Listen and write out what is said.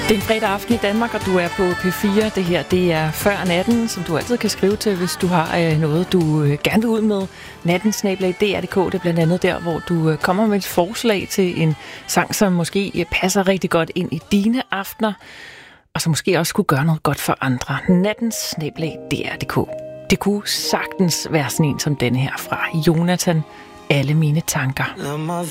Det er en fredag aften i Danmark, og du er på P4. Det her, det er Før Natten, som du altid kan skrive til, hvis du har noget, du gerne vil ud med. natten@dr.dk, det er blandt andet der, hvor du kommer med et forslag til en sang, som måske passer rigtig godt ind i dine aftener, og som måske også kunne gøre noget godt for andre. natten@dr.dk. Det kunne sagtens være sådan en som denne her fra Jonathan. Alle mine tanker.